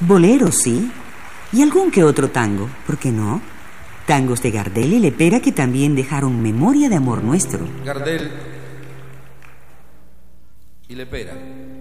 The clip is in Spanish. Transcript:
Boleros, sí. Y algún que otro tango, ¿por qué no? Tangos de Gardel y Lepera que también dejaron memoria de amor nuestro. Gardel y Lepera.